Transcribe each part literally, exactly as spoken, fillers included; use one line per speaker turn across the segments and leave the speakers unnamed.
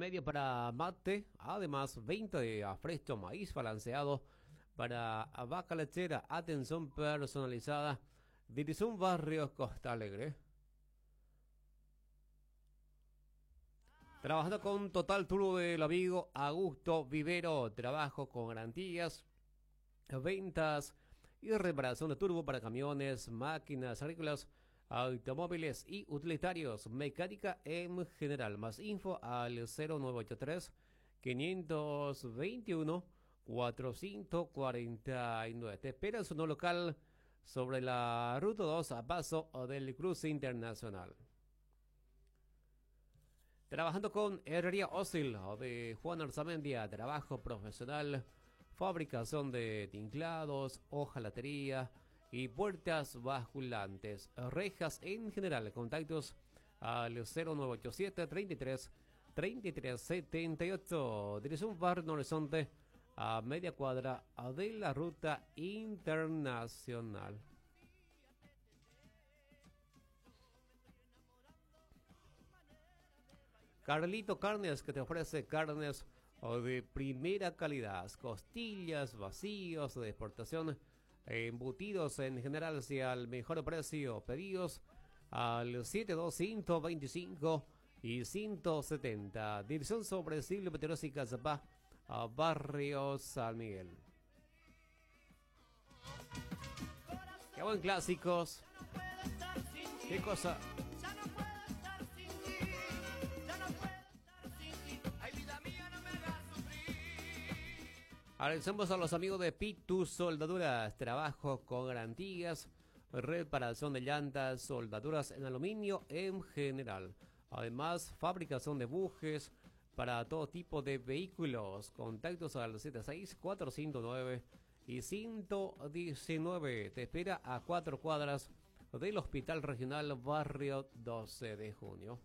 medio para mate, además veinte de afrecho maíz balanceado para vaca lechera, atención personalizada, Dirección Barrio Costa Alegre. Trabajando con Total Turbo del amigo Augusto Vivero, trabajo con garantías, ventas y reparación de turbo para camiones, máquinas agrícolas, automóviles y utilitarios, mecánica en general. Más info al cero nueve ocho tres, cinco dos uno, cuatro cinco cuatro nueve. Te espera en su nuevo local sobre la ruta dos a paso del cruce internacional. Trabajando con Herrería Ósil de Juan Arzamendia, trabajo profesional, fabricación de tinclados, hojalatería y puertas basculantes, rejas en general. Contactos al cero nueve ocho siete, treinta y tres, treinta y tres setenta y ocho. Dirección Barrio Horizonte, a media cuadra de la ruta internacional. Carlito Carnes, que te ofrece carnes de primera calidad, costillas, vacíos de exportación, embutidos en general, sea al mejor precio. Pedidos al siete dos cinco veinticinco y ciento setenta. Dirección sobre Silvio Peteros y Cazapá, a Barrio San Miguel. Qué buen clásicos. Qué cosa. Agradecemos a los amigos de Pitu Soldaduras, trabajo con garantías, reparación de llantas, soldaduras en aluminio en general. Además, fabricación de bujes para todo tipo de vehículos. Contactos al setenta y seis, cuatrocientos nueve y ciento diecinueve. Te espera a cuatro cuadras del Hospital Regional Barrio doce de junio.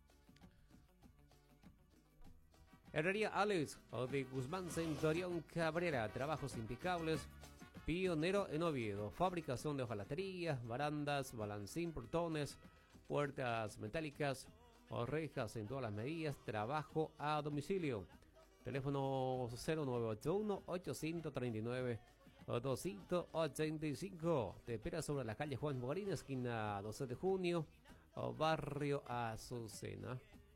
Herrería Alex de Guzmán Centurión Cabrera, trabajos impecables, pionero en Oviedo, fabricación de hojalaterías, barandas, balancín, portones, puertas metálicas, rejas en todas las medidas, trabajo a domicilio. Teléfono cero nueve ocho uno, ocho tres nueve, dos ocho cinco. Te espera sobre la calle Juan Bogarín, esquina doce de junio, Barrio Azucena.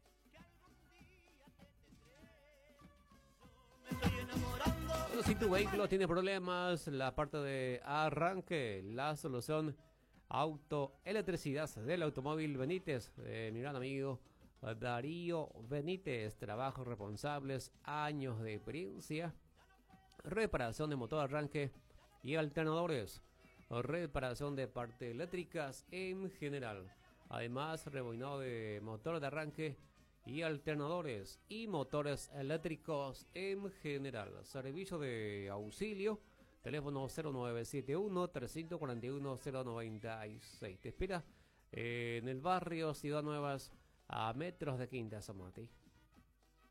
Bueno, si tu vehículo tiene problemas, la parte de arranque, la solución autoelectricidad del automóvil Benítez, de mi gran amigo Darío Benítez, trabajos responsables, años de experiencia, reparación de motor arranque y alternadores, reparación de partes eléctricas en general, además rebobinado de motor de arranque y alternadores y motores eléctricos en general. Servicio de auxilio, teléfono cero nueve siete uno, tres cuatro uno, cero nueve seis. Te espera eh, en el barrio Ciudad Nuevas, a metros de Quinta Zamati.